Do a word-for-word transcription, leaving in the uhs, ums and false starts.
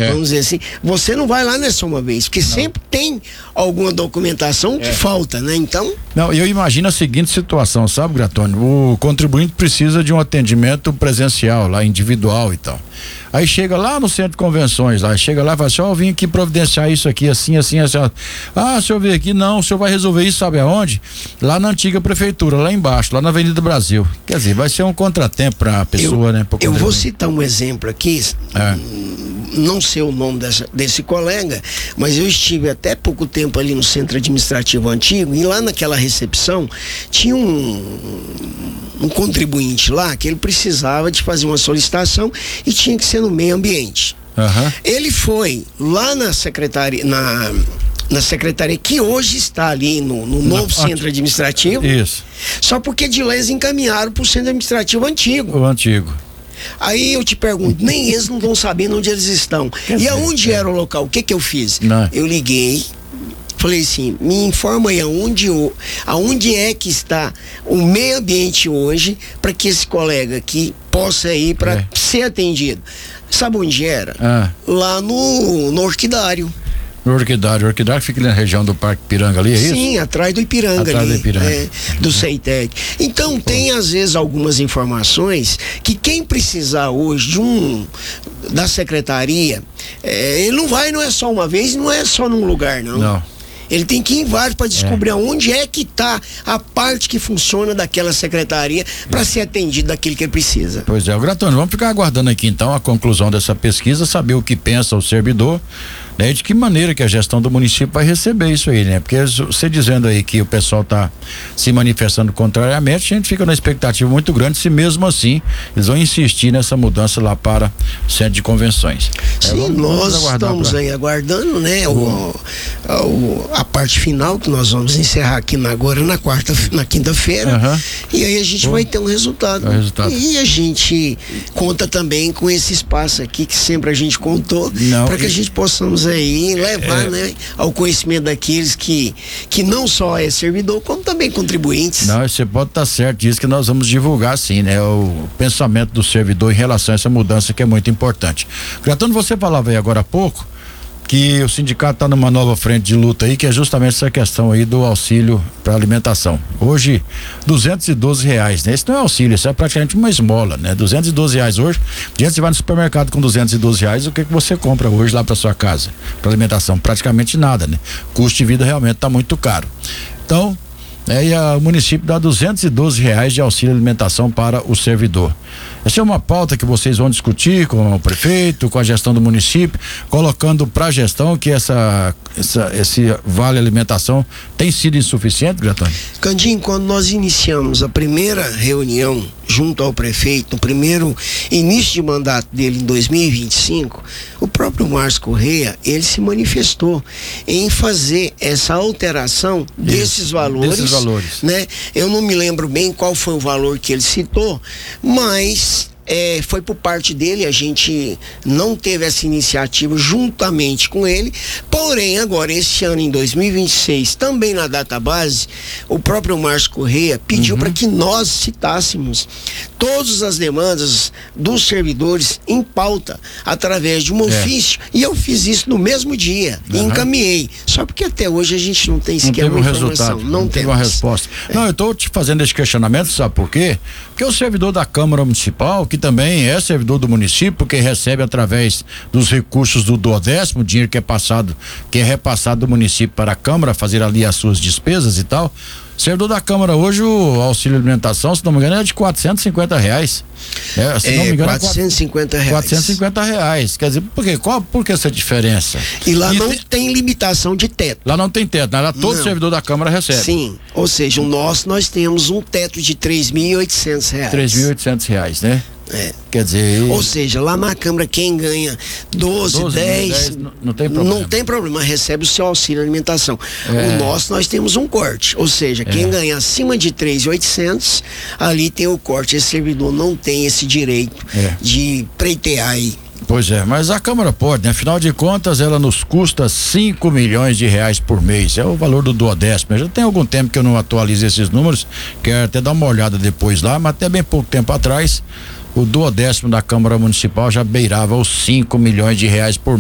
é. vamos dizer assim, você não vai lá nessa uma vez, porque não. sempre tem alguma documentação que é. falta, né? Então... Não, eu imagino a seguinte situação, sabe, Gratone? O contribuinte precisa de um atendimento presencial, lá, individual e tal. Aí chega lá no centro de convenções, lá, chega lá e fala assim, ó, eu vim aqui providenciar isso aqui, assim, assim, assim. Ah, o senhor veio aqui, não, o senhor vai resolver isso, sabe aonde? Lá na antiga prefeitura, lá embaixo, lá na Avenida Brasil. Quer dizer, vai ser um contratempo para a pessoa, eu, né? Eu vou citar um exemplo aqui, é. não sei o nome dessa, desse colega, mas eu estive até pouco tempo ali no centro administrativo antigo, e lá naquela recepção tinha um, um contribuinte lá que ele precisava de fazer uma solicitação e tinha que ser no meio ambiente. Uhum. Ele foi lá na secretaria, na, na secretaria que hoje está ali no, no novo na, centro administrativo. Isso. Só porque de lá eles encaminharam para o centro administrativo antigo. O antigo. Aí eu te pergunto, nem eles não estão sabendo onde eles estão. Quer e dizer, aonde é. era o local? O que que eu fiz? Não. Eu liguei, falei assim, me informa aí aonde, aonde é que está o meio ambiente hoje, para que esse colega aqui possa ir para é. ser atendido. Sabe onde era? Ah. Lá no, no Orquidário. No Orquidário, o Orquidário fica na região do Parque Ipiranga ali, é isso? Sim, atrás do Ipiranga atrás ali, do Ipiranga. É, do CEITEC. Então Pô. tem às vezes algumas informações que quem precisar hoje de um da secretaria, é, ele não vai, não é só uma vez, não é só num lugar, não. Não. Ele tem que ir em vários para descobrir é. onde é que está a parte que funciona daquela secretaria para ser atendido daquilo que ele precisa. Pois é, o Gratone, vamos ficar aguardando aqui então a conclusão dessa pesquisa, saber o que pensa o servidor, né? De que maneira que a gestão do município vai receber isso aí, né? Porque você dizendo aí que o pessoal tá se manifestando contrariamente, a gente fica na expectativa muito grande se mesmo assim eles vão insistir nessa mudança lá para o centro de convenções. Sim, é, vamos, nós vamos estamos pra... aí aguardando, né? O, o, a parte final que nós vamos encerrar aqui na, agora na quarta, na quinta-feira, uhum. e aí a gente uhum. vai ter um resultado. É resultado. E a gente conta também com esse espaço aqui que sempre a gente contou, para que e... a gente possamos aí levar, é... né, ao conhecimento daqueles que, que não só é servidor, como também contribuintes. Não, você pode estar certo disso, que nós vamos divulgar sim, né, o pensamento do servidor em relação a essa mudança que é muito importante. Gratone, você falava aí agora há pouco que o sindicato está numa nova frente de luta aí, que é justamente essa questão aí do auxílio para alimentação. Hoje, duzentos e doze reais, né? Isso não é auxílio, isso é praticamente uma esmola, né? duzentos e doze reais hoje. Diante você vai no supermercado com duzentos e doze reais, o que que você compra hoje lá para sua casa? Para alimentação? Praticamente nada, né? O custo de vida realmente está muito caro. Então, é, e a, o município dá duzentos e doze reais de auxílio alimentação para o servidor. Essa é uma pauta que vocês vão discutir com o prefeito, com a gestão do município, colocando para a gestão que essa, essa, esse vale alimentação tem sido insuficiente, Gratone? Candinho, quando nós iniciamos a primeira reunião junto ao prefeito, no primeiro início de mandato dele em dois mil e vinte e cinco, o próprio Márcio Correia, ele se manifestou em fazer essa alteração desses valores, desses valores, né? Eu não me lembro bem qual foi o valor que ele citou, mas É, foi por parte dele, a gente não teve essa iniciativa juntamente com ele, porém agora esse ano em dois mil e vinte e seis, também na database, o próprio Márcio Correia pediu uhum. para que nós citássemos todas as demandas dos servidores em pauta, através de um ofício, é. e eu fiz isso no mesmo dia, uhum. e encaminhei, só porque até hoje a gente não tem sequer não uma um informação, resultado, não, não tem uma resposta. É. Não, eu estou te fazendo esse questionamento, sabe por quê? Porque o servidor da Câmara Municipal, que também é servidor do município, porque recebe através dos recursos do duodécimo, dinheiro que é passado, que é repassado do município para a Câmara, fazer ali as suas despesas e tal. Servidor da Câmara hoje, o auxílio alimentação, se não me engano, é de quatrocentos e cinquenta reais. É, se é, não me engano, quatrocentos e cinquenta reais. quatrocentos e cinquenta reais. Quer dizer, por quê? Qual, por que essa diferença? E lá e não tem, tem limitação de teto. Lá não tem teto, lá todo não. servidor da Câmara recebe. Sim, ou seja, o nosso, nós temos um teto de três mil e oitocentos reais. três mil e oitocentos reais, né? É. Quer dizer, ou seja, lá na Câmara quem ganha doze, doze dez, dez não, não tem problema. Não tem problema, recebe o seu auxílio alimentação. É. O nosso nós temos um corte, ou seja, quem é. ganha acima de três mil e oitocentos, ali tem o corte, esse servidor não tem esse direito é. de pleitear aí. Pois é, mas a Câmara pode, né? Afinal de contas, ela nos custa cinco milhões de reais por mês. É o valor do duodécimo. Já tem algum tempo que eu não atualizo esses números. Quero até dar uma olhada depois lá, mas até bem pouco tempo atrás, o duodécimo da Câmara Municipal já beirava os cinco milhões de reais por mês.